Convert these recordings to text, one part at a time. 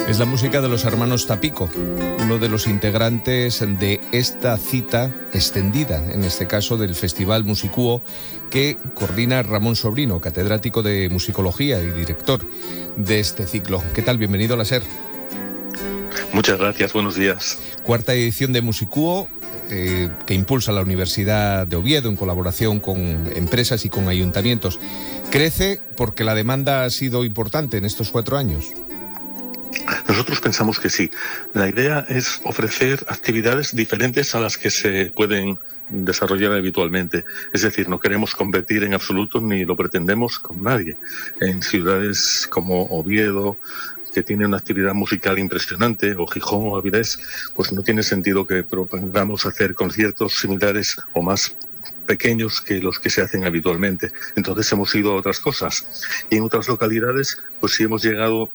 Es la música de los hermanos Tapico, uno de los integrantes de esta cita extendida, en este caso del Festival Musicuo, que coordina Ramón Sobrino, catedrático de musicología y director de este ciclo. ¿Qué tal? Bienvenido a la SER. Muchas gracias, buenos días. Cuarta edición de Musicuo, que impulsa la Universidad de Oviedo en colaboración con empresas y con ayuntamientos. ¿Crece porque la demanda ha sido importante en estos 4 años? Nosotros pensamos que sí. La idea es ofrecer actividades diferentes a las que se pueden desarrollar habitualmente. Es decir, no queremos competir en absoluto ni lo pretendemos con nadie. En ciudades como Oviedo, que tiene una actividad musical impresionante, o Gijón o Avilés, pues no tiene sentido que propongamos hacer conciertos similares o más pequeños que los que se hacen habitualmente. Entonces hemos ido a otras cosas. Y en otras localidades, pues sí hemos llegado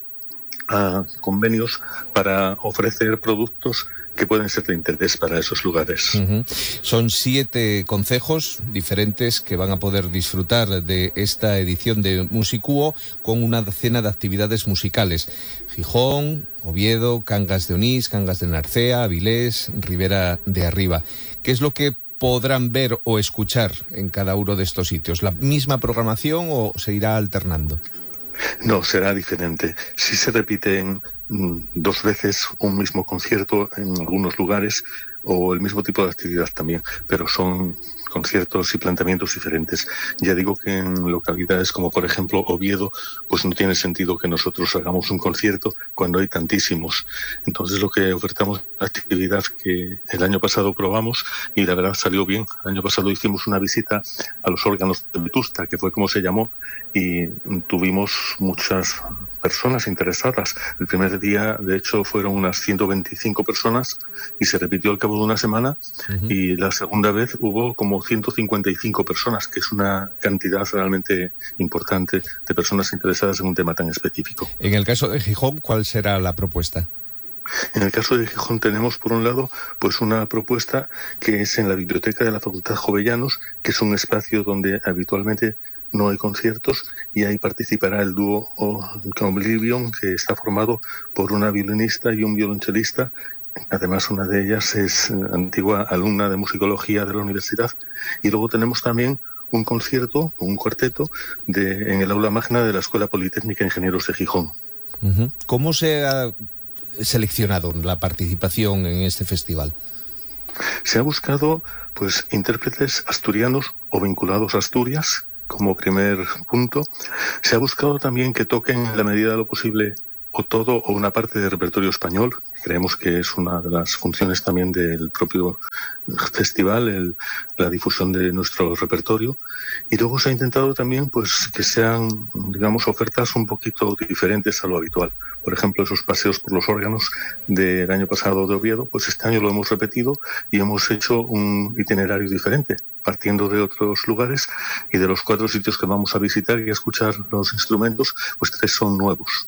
a convenios para ofrecer productos que pueden ser de interés para esos lugares. Son 7 concejos diferentes que van a poder disfrutar de esta edición de Musicuo con una docena de actividades musicales. Gijón, Oviedo, Cangas de Onís, Cangas de Narcea, Avilés, Ribera de Arriba. ¿Qué es lo que podrán ver o escuchar en cada uno de estos sitios? ¿La misma programación o se irá alternando? No, será diferente. Sí se repiten 2 veces un mismo concierto en algunos lugares, o el mismo tipo de actividad también, pero son conciertos y planteamientos diferentes. Ya digo que en localidades como por ejemplo Oviedo, pues no tiene sentido que nosotros hagamos un concierto cuando hay tantísimos. Entonces lo que ofertamos es una actividad que el año pasado probamos y la verdad salió bien. El año pasado hicimos una visita a los órganos de Vetusta, que fue como se llamó, y tuvimos muchas personas interesadas. El primer día, de hecho, fueron unas 125 personas y se repitió al cabo de una semana. Y la segunda vez hubo como 155 personas, que es una cantidad realmente importante de personas interesadas en un tema tan específico. En el caso de Gijón, ¿cuál será la propuesta? En el caso de Gijón tenemos, por un lado, pues una propuesta que es en la biblioteca de la Facultad Jovellanos, que es un espacio donde habitualmente no hay conciertos, y ahí participará el dúo Oblivion, que está formado por una violinista y un violonchelista. Además, una de ellas es antigua alumna de musicología de la universidad. Y luego tenemos también un concierto, un cuarteto, en el aula magna de la Escuela Politécnica de Ingenieros de Gijón. ¿Cómo se ha seleccionado la participación en este festival? Se ha buscado pues intérpretes asturianos o vinculados a Asturias, como primer punto. Se ha buscado también que toquen en la medida de lo posible o todo o una parte del repertorio español. Creemos que es una de las funciones también del propio festival, la difusión de nuestro repertorio. Y luego se ha intentado también pues que sean, digamos, ofertas un poquito diferentes a lo habitual. Por ejemplo, esos paseos por los órganos del año pasado de Oviedo, pues este año lo hemos repetido y hemos hecho un itinerario diferente, partiendo de otros lugares, y de los 4 sitios que vamos a visitar y a escuchar los instrumentos, pues 3 son nuevos.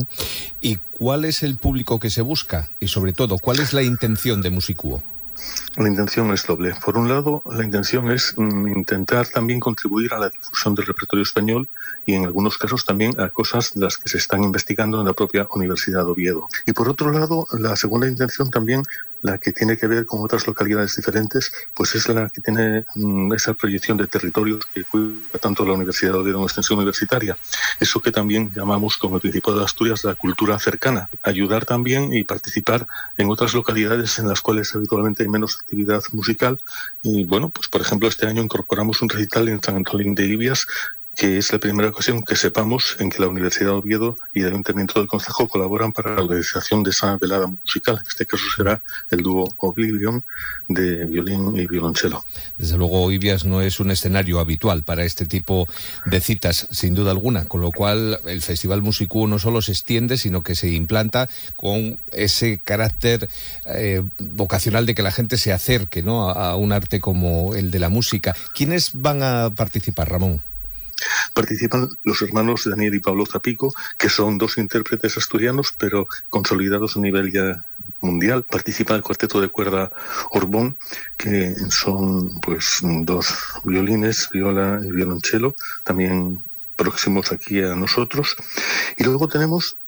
¿Y cuál es el público que se busca? Y sobre todo, ¿cuál es la intención de Musicuo? La intención es doble. Por un lado, la intención es intentar también contribuir a la difusión del repertorio español y en algunos casos también a cosas de las que se están investigando en la propia Universidad de Oviedo. Y por otro lado, la segunda intención también, la que tiene que ver con otras localidades diferentes, pues es la que tiene esa proyección de territorios que cuida tanto la Universidad de Oviedo en extensión universitaria. Eso que también llamamos como el Principado de Asturias la cultura cercana. Ayudar también y participar en otras localidades en las cuales habitualmente hay menos actividad musical. Y bueno, pues por ejemplo este año incorporamos un recital en San Antolín de Ibias, que es la primera ocasión que sepamos en que la Universidad de Oviedo y el Ayuntamiento del Concejo colaboran para la realización de esa velada musical. En este caso será el dúo Oblivion de violín y violonchelo. Desde luego, Ibias no es un escenario habitual para este tipo de citas, sin duda alguna, con lo cual el Festival Musicuo no solo se extiende, sino que se implanta con ese carácter vocacional de que la gente se acerque, ¿no?, a un arte como el de la música. ¿Quiénes van a participar, Ramón? Participan los hermanos Daniel y Pablo Tapico, que son 2 intérpretes asturianos, pero consolidados a nivel ya mundial. Participa el cuarteto de cuerda Orbón, que son pues 2 violines, viola y violonchelo, también próximos aquí a nosotros. Y luego tenemos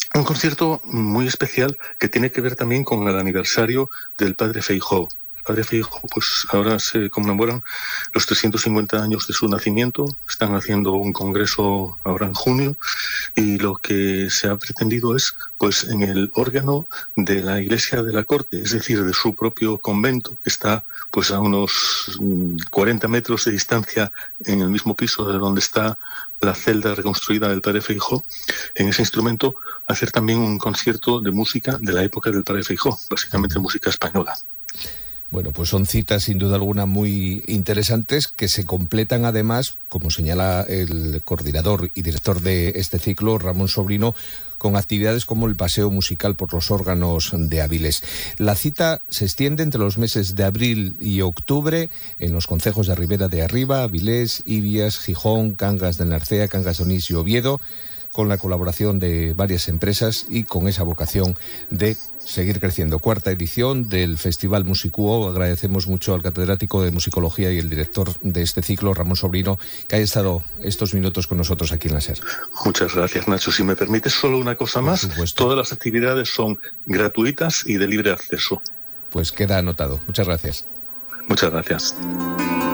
Un concierto muy especial que tiene que ver también con el aniversario del padre Feijóo. El padre Feijóo, pues ahora se conmemoran los 350 años de su nacimiento. Están haciendo un congreso ahora en junio y lo que se ha pretendido es, pues, en el órgano de la Iglesia de la Corte, es decir, de su propio convento, que está pues a unos 40 metros de distancia en el mismo piso de donde está la celda reconstruida del padre Feijóo, en ese instrumento hacer también un concierto de música de la época del padre Feijóo, básicamente música española. Bueno, pues son citas sin duda alguna muy interesantes que se completan además, como señala el coordinador y director de este ciclo, Ramón Sobrino, con actividades como el paseo musical por los órganos de Avilés. La cita se extiende entre los meses de abril y octubre en los concejos de Ribera de Arriba, Avilés, Ibias, Gijón, Cangas de Narcea, Cangas de Onís y Oviedo, con la colaboración de varias empresas y con esa vocación de seguir creciendo. Cuarta edición del Festival Musicuo. Agradecemos mucho al catedrático de Musicología y el director de este ciclo, Ramón Sobrino, que haya estado estos minutos con nosotros aquí en la SER. Muchas gracias, Nacho. Si me permites solo una cosa más, todas las actividades son gratuitas y de libre acceso. Pues queda anotado. Muchas gracias. Muchas gracias.